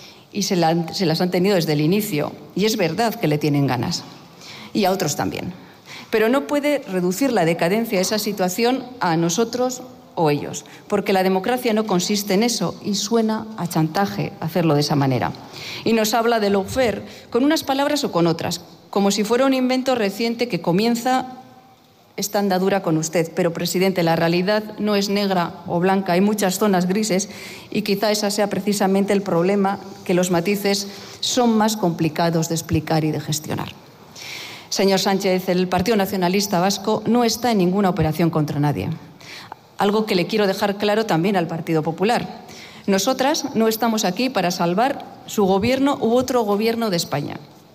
Y se las han tenido desde el inicio. Y es verdad que le tienen ganas. Y a otros también. Pero no puede reducir la decadencia de esa situación a nosotros o ellos, porque la democracia no consiste en eso y suena a chantaje hacerlo de esa manera. Y nos habla de lawfare con unas palabras o con otras, como si fuera un invento reciente que comienza esta andadura con usted. Pero, presidente, la realidad no es negra o blanca, hay muchas zonas grises y quizá esa sea precisamente el problema, que los matices son más complicados de explicar y de gestionar. Señor Sánchez, el Partido Nacionalista Vasco no está en ninguna operación contra nadie. Algo que le quiero dejar claro también al Partido Popular. Nosotras no estamos aquí para salvar su gobierno u otro gobierno de España.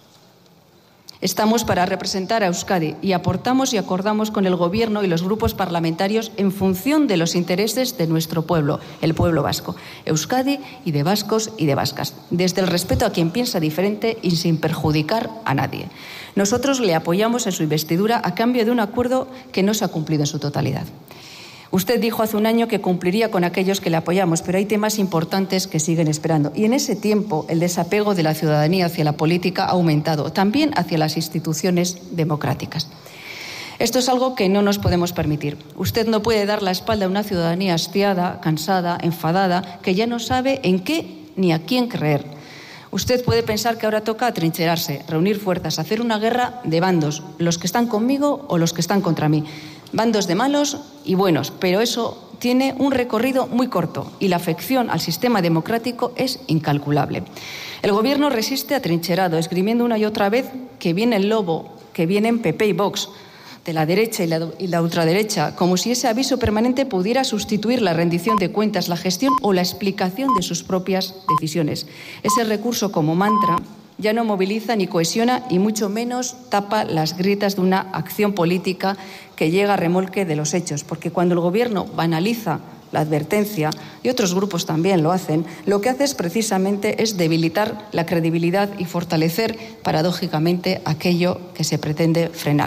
Estamos para representar a Euskadi y aportamos y acordamos con el Gobierno y los grupos parlamentarios en función de los intereses de nuestro pueblo, el pueblo vasco, Euskadi y de vascos y de vascas, desde el respeto a quien piensa diferente y sin perjudicar a nadie. Nosotros le apoyamos en su investidura a cambio de un acuerdo que no se ha cumplido en su totalidad. Usted dijo hace un año que cumpliría con aquellos que le apoyamos, pero hay temas importantes que siguen esperando. Y en ese tiempo el desapego de la ciudadanía hacia la política ha aumentado, también hacia las instituciones democráticas. Esto es algo que no nos podemos permitir. Usted no puede dar la espalda a una ciudadanía hastiada, cansada, enfadada, que ya no sabe en qué ni a quién creer. Usted puede pensar que ahora toca atrincherarse, reunir fuerzas, hacer una guerra de bandos, los que están conmigo o los que están contra mí. Bandos de malos y buenos, pero eso tiene un recorrido muy corto y la afección al sistema democrático es incalculable. El Gobierno resiste atrincherado, esgrimiendo una y otra vez que viene el lobo, que vienen PP y Vox, de la derecha y la ultraderecha, como si ese aviso permanente pudiera sustituir la rendición de cuentas, la gestión o la explicación de sus propias decisiones. Ese recurso como mantra ya no moviliza ni cohesiona y mucho menos tapa las grietas de una acción política que llega a remolque de los hechos, porque cuando el Gobierno banaliza la advertencia, y otros grupos también lo hacen, lo que hace es precisamente debilitar la credibilidad y fortalecer paradójicamente aquello que se pretende frenar.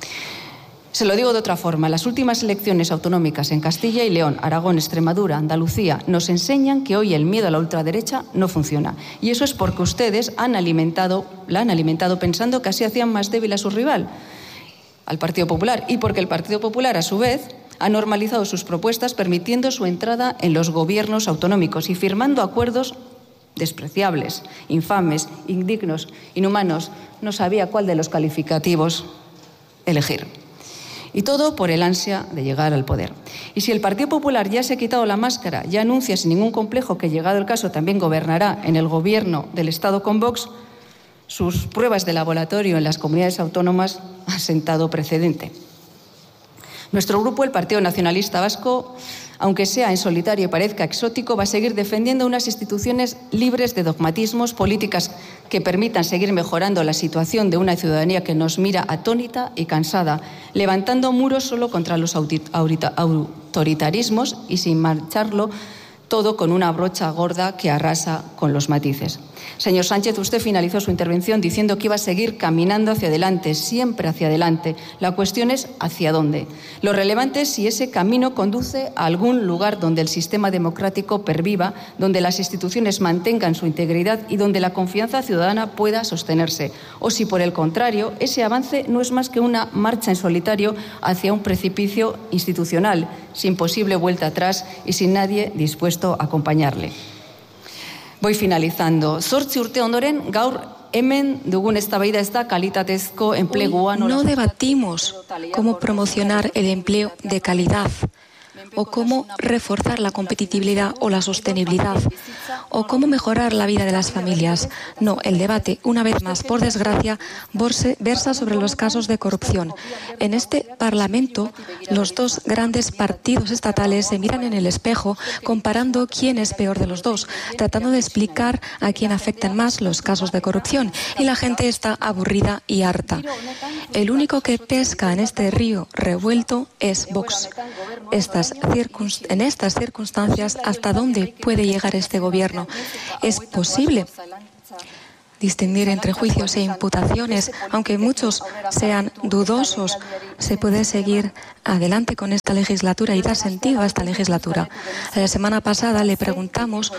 Se lo digo de otra forma, las últimas elecciones autonómicas en Castilla y León, Aragón, Extremadura, Andalucía, nos enseñan que hoy el miedo a la ultraderecha no funciona. Y eso es porque ustedes la han alimentado pensando que así hacían más débil a su rival, al Partido Popular, y porque el Partido Popular, a su vez, ha normalizado sus propuestas permitiendo su entrada en los gobiernos autonómicos y firmando acuerdos despreciables, infames, indignos, inhumanos. No sabía cuál de los calificativos elegir. Y todo por el ansia de llegar al poder. Y si el Partido Popular ya se ha quitado la máscara, ya anuncia sin ningún complejo que, llegado el caso, también gobernará en el gobierno del Estado con Vox, sus pruebas de laboratorio en las comunidades autónomas han sentado precedente. Nuestro grupo, el Partido Nacionalista Vasco, aunque sea en solitario y parezca exótico, va a seguir defendiendo unas instituciones libres de dogmatismos, políticas que permitan seguir mejorando la situación de una ciudadanía que nos mira atónita y cansada, levantando muros solo contra los autoritarismos y sin marcharlo todo con una brocha gorda que arrasa con los matices. Señor Sánchez, usted finalizó su intervención diciendo que iba a seguir caminando hacia adelante, siempre hacia adelante. La cuestión es ¿hacia dónde? Lo relevante es si ese camino conduce a algún lugar donde el sistema democrático perviva, donde las instituciones mantengan su integridad y donde la confianza ciudadana pueda sostenerse. O si, por el contrario, ese avance no es más que una marcha en solitario hacia un precipicio institucional, sin posible vuelta atrás y sin nadie dispuesto a acompañarle. Voy finalizando. 8 urte ondoren, gaur hemen dugun eztabaida ez da kalitatezko enplegua. No debatimos cómo promocionar el empleo de calidad o cómo reforzar la competitividad o la sostenibilidad o cómo mejorar la vida de las familias. No, el debate, una vez más, por desgracia, versa sobre los casos de corrupción. En este Parlamento, los dos grandes partidos estatales se miran en el espejo comparando quién es peor de los dos, tratando de explicar a quién afectan más los casos de corrupción, y la gente está aburrida y harta. El único que pesca en este río revuelto es Vox. En estas circunstancias, ¿hasta dónde puede llegar este gobierno? ¿Es posible distinguir entre juicios e imputaciones? Aunque muchos sean dudosos, se puede seguir adelante con esta legislatura y dar sentido a esta legislatura. La semana pasada le preguntamos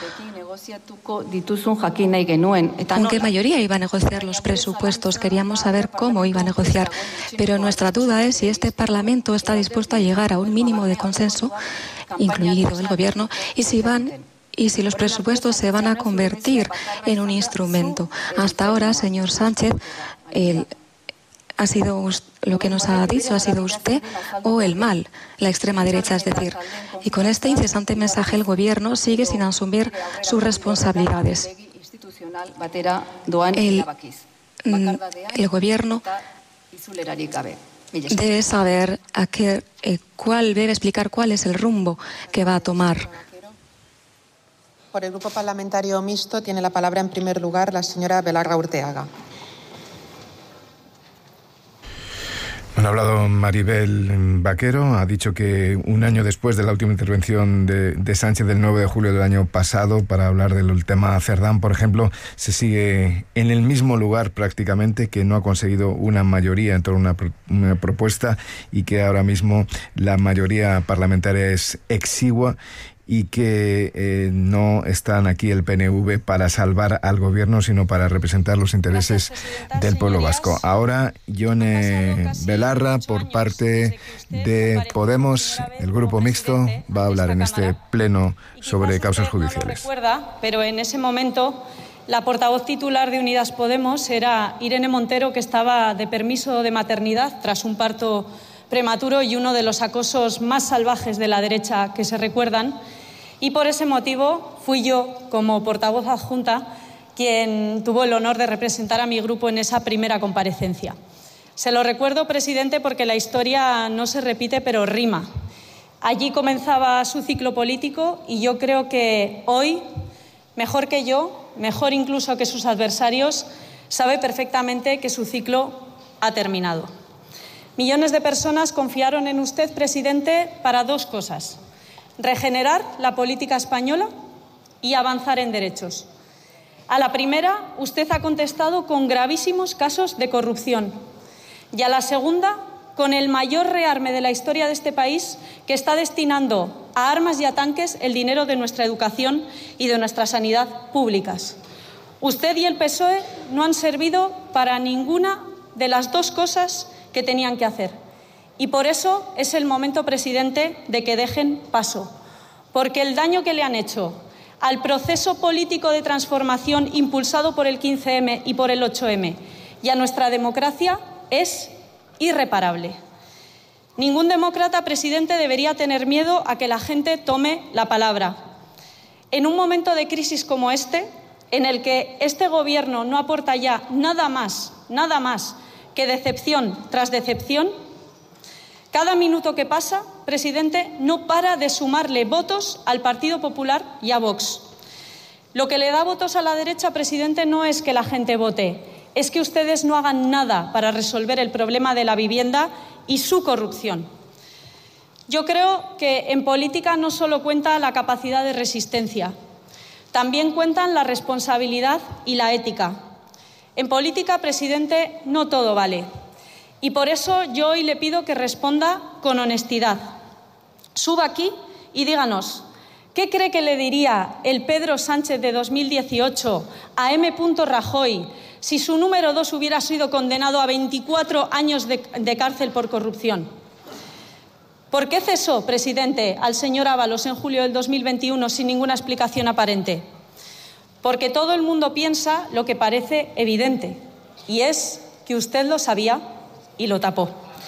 con qué mayoría iba a negociar los presupuestos. Queríamos saber cómo iba a negociar, pero nuestra duda es si este Parlamento está dispuesto a llegar a un mínimo de consenso, incluido el Gobierno, y si los presupuestos se van a convertir en un instrumento. Hasta ahora, señor Sánchez, ha sido lo que nos ha dicho, ha sido usted o el mal, la extrema derecha, es decir. Y con este incesante mensaje el Gobierno sigue sin asumir sus responsabilidades. El Gobierno debe saber debe explicar cuál es el rumbo que va a tomar. Por el Grupo Parlamentario Mixto tiene la palabra en primer lugar la señora Belarra Urteaga. Ha hablado Maribel Vaquero, ha dicho que un año después de la última intervención de Sánchez del 9 de julio del año pasado para hablar del tema Cerdán, por ejemplo, se sigue en el mismo lugar prácticamente, que no ha conseguido una mayoría en torno a una propuesta y que ahora mismo la mayoría parlamentaria es exigua y que no están aquí el PNV para salvar al gobierno, sino para representar los intereses del pueblo vasco. Ahora, Ione Belarra, por parte de Podemos, el grupo mixto, va a hablar en este pleno sobre causas judiciales. No lo recuerda, pero en ese momento la portavoz titular de Unidas Podemos era Irene Montero, que estaba de permiso de maternidad tras un parto prematuro y uno de los acosos más salvajes de la derecha que se recuerdan. Y por ese motivo fui yo, como portavoz adjunta, quien tuvo el honor de representar a mi grupo en esa primera comparecencia. Se lo recuerdo, presidente, porque la historia no se repite, pero rima. Allí comenzaba su ciclo político y yo creo que hoy, mejor que yo, mejor incluso que sus adversarios, sabe perfectamente que su ciclo ha terminado. Millones de personas confiaron en usted, presidente, para dos cosas: regenerar la política española y avanzar en derechos. A la primera, usted ha contestado con gravísimos casos de corrupción. Y a la segunda, con el mayor rearme de la historia de este país, que está destinando a armas y a tanques el dinero de nuestra educación y de nuestra sanidad públicas. Usted y el PSOE no han servido para ninguna de las dos cosas que tenían que hacer. Y por eso es el momento, presidente, de que dejen paso. Porque el daño que le han hecho al proceso político de transformación impulsado por el 15M y por el 8M y a nuestra democracia es irreparable. Ningún demócrata, presidente, debería tener miedo a que la gente tome la palabra. En un momento de crisis como este, en el que este gobierno no aporta ya nada más que decepción tras decepción, cada minuto que pasa, presidente, no para de sumarle votos al Partido Popular y a Vox. Lo que le da votos a la derecha, presidente, no es que la gente vote, es que ustedes no hagan nada para resolver el problema de la vivienda y su corrupción. Yo creo que en política no solo cuenta la capacidad de resistencia, también cuentan la responsabilidad y la ética. En política, presidente, no todo vale. Y por eso yo hoy le pido que responda con honestidad. Suba aquí y díganos, ¿qué cree que le diría el Pedro Sánchez de 2018 a M. Rajoy si su número 2 hubiera sido condenado a 24 años de cárcel por corrupción? ¿Por qué cesó, presidente, al señor Ábalos en julio del 2021 sin ninguna explicación aparente? Porque todo el mundo piensa lo que parece evidente, y es que usted lo sabía y lo tapó.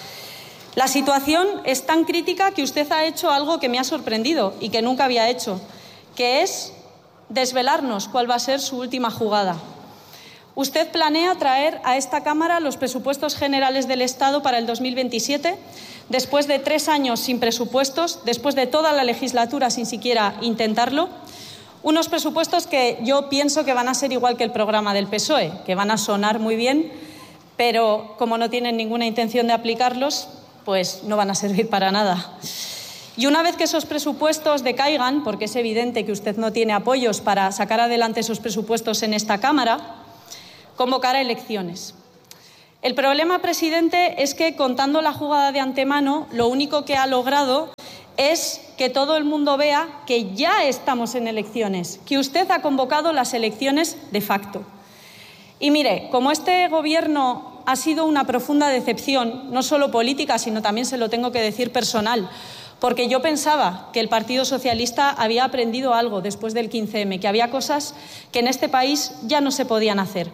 La situación es tan crítica que usted ha hecho algo que me ha sorprendido y que nunca había hecho, que es desvelarnos cuál va a ser su última jugada. Usted planea traer a esta Cámara los presupuestos generales del Estado para el 2027, después de 3 años sin presupuestos, después de toda la legislatura sin siquiera intentarlo, unos presupuestos que yo pienso que van a ser igual que el programa del PSOE, que van a sonar muy bien, pero como no tienen ninguna intención de aplicarlos, pues no van a servir para nada. Y una vez que esos presupuestos decaigan, porque es evidente que usted no tiene apoyos para sacar adelante esos presupuestos en esta Cámara, convocará elecciones. El problema, presidente, es que contando la jugada de antemano, lo único que ha logrado es que todo el mundo vea que ya estamos en elecciones, que usted ha convocado las elecciones de facto. Y mire, como este Gobierno ha sido una profunda decepción, no solo política, sino también, se lo tengo que decir, personal, porque yo pensaba que el Partido Socialista había aprendido algo después del 15M, que había cosas que en este país ya no se podían hacer.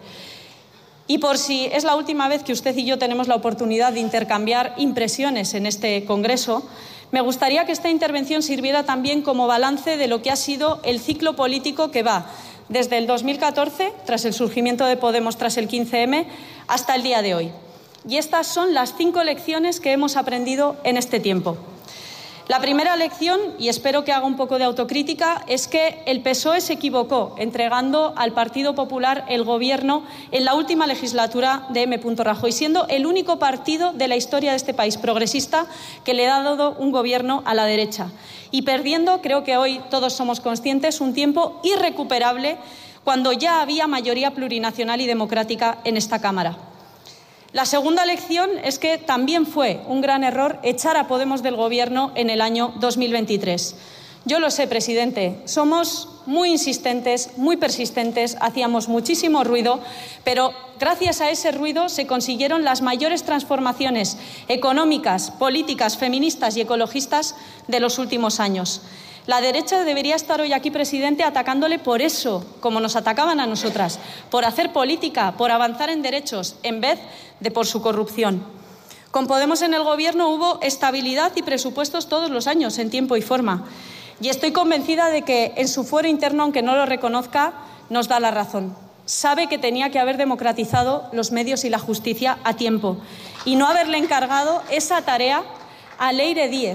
Y por si es la última vez que usted y yo tenemos la oportunidad de intercambiar impresiones en este Congreso, me gustaría que esta intervención sirviera también como balance de lo que ha sido el ciclo político que va desde el 2014, tras el surgimiento de Podemos tras el 15M, hasta el día de hoy. Y estas son las 5 lecciones que hemos aprendido en este tiempo. La primera lección, y espero que haga un poco de autocrítica, es que el PSOE se equivocó entregando al Partido Popular el Gobierno en la última legislatura de M. Rajoy, siendo el único partido de la historia de este país progresista que le ha dado un gobierno a la derecha. Y perdiendo, creo que hoy todos somos conscientes, un tiempo irrecuperable cuando ya había mayoría plurinacional y democrática en esta Cámara. La segunda lección es que también fue un gran error echar a Podemos del Gobierno en el año 2023. Yo lo sé, presidente, somos muy insistentes, muy persistentes, hacíamos muchísimo ruido, pero gracias a ese ruido se consiguieron las mayores transformaciones económicas, políticas, feministas y ecologistas de los últimos años. La derecha debería estar hoy aquí, presidente, atacándole por eso, como nos atacaban a nosotras, por hacer política, por avanzar en derechos, en vez de por su corrupción. Con Podemos en el Gobierno hubo estabilidad y presupuestos todos los años, en tiempo y forma. Y estoy convencida de que en su fuero interno, aunque no lo reconozca, nos da la razón. Sabe que tenía que haber democratizado los medios y la justicia a tiempo y no haberle encargado esa tarea a Leire Díez.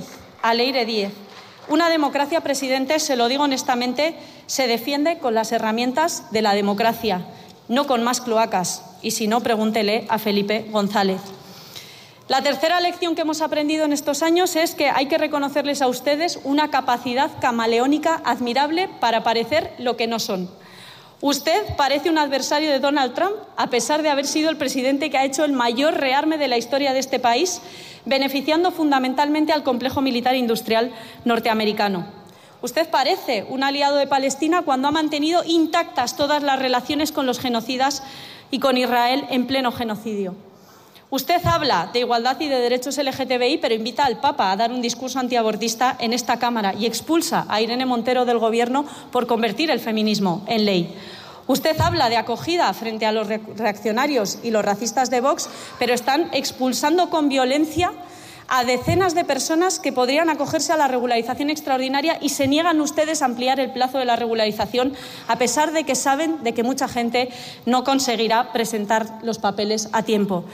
Una democracia, presidente, se lo digo honestamente, se defiende con las herramientas de la democracia, no con más cloacas. Y si no, pregúntele a Felipe González. La tercera lección que hemos aprendido en estos años es que hay que reconocerles a ustedes una capacidad camaleónica admirable para parecer lo que no son. Usted parece un adversario de Donald Trump, a pesar de haber sido el presidente que ha hecho el mayor rearme de la historia de este país, beneficiando fundamentalmente al complejo militar industrial norteamericano. Usted parece un aliado de Palestina cuando ha mantenido intactas todas las relaciones con los genocidas y con Israel en pleno genocidio. Usted habla de igualdad y de derechos LGTBI, pero invita al Papa a dar un discurso antiabortista en esta Cámara y expulsa a Irene Montero del Gobierno por convertir el feminismo en ley. Usted habla de acogida frente a los reaccionarios y los racistas de Vox, pero están expulsando con violencia a decenas de personas que podrían acogerse a la regularización extraordinaria y se niegan ustedes a ampliar el plazo de la regularización, a pesar de que saben de que mucha gente no conseguirá presentar los papeles a tiempo.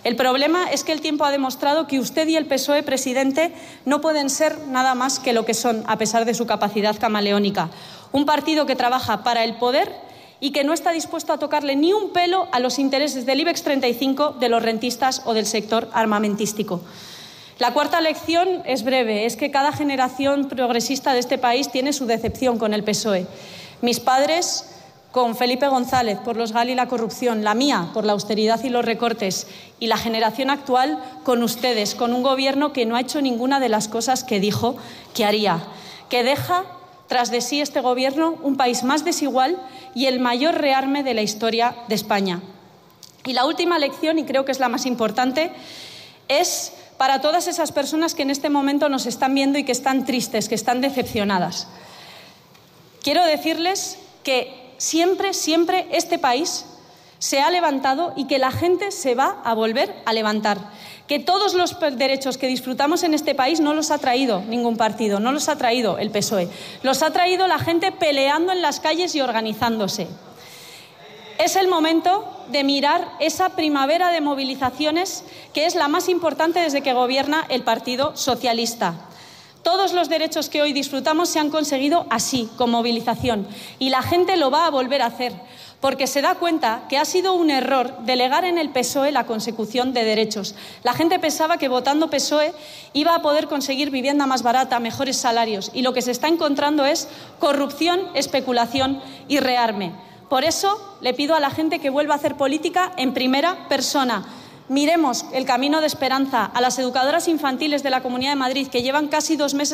El problema es que el tiempo ha demostrado que usted y el PSOE, presidente, no pueden ser nada más que lo que son, a pesar de su capacidad camaleónica. Un partido que trabaja para el poder y que no está dispuesto a tocarle ni un pelo a los intereses del IBEX 35, de los rentistas o del sector armamentístico. La cuarta lección es breve, es que cada generación progresista de este país tiene su decepción con el PSOE. Mis padres con Felipe González por los GAL y la corrupción, la mía por la austeridad y los recortes, y la generación actual con ustedes, con un gobierno que no ha hecho ninguna de las cosas que dijo que haría, que deja tras de sí este gobierno un país más desigual y el mayor rearme de la historia de España. Y la última lección, y creo que es la más importante, es para todas esas personas que en este momento nos están viendo y que están tristes, que están decepcionadas. Quiero decirles que siempre este país se ha levantado y que la gente se va a volver a levantar. Que todos los derechos que disfrutamos en este país no los ha traído ningún partido, no los ha traído el PSOE, los ha traído la gente peleando en las calles y organizándose. Es el momento de mirar esa primavera de movilizaciones que es la más importante desde que gobierna el Partido Socialista. Todos los derechos que hoy disfrutamos se han conseguido así, con movilización, y la gente lo va a volver a hacer, porque se da cuenta que ha sido un error delegar en el PSOE la consecución de derechos. La gente pensaba que votando PSOE iba a poder conseguir vivienda más barata, mejores salarios, y lo que se está encontrando es corrupción, especulación y rearme. Por eso le pido a la gente que vuelva a hacer política en primera persona. Miremos el camino de esperanza a las educadoras infantiles de la Comunidad de Madrid, que llevan casi 2 meses